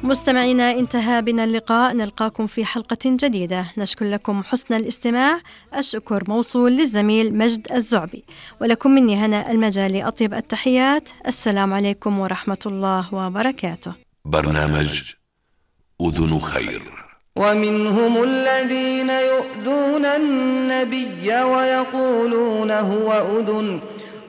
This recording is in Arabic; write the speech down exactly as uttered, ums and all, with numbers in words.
مستمعينا، انتهى بنا اللقاء، نلقاكم في حلقة جديدة. نشكر لكم حسن الاستماع. الشكر موصول للزميل مجد الزعبي، ولكم مني هنا المجال أطيب التحيات. السلام عليكم ورحمة الله وبركاته. برنامج أذن خير. ومنهم الذين يؤذون النبي ويقولون هو أذن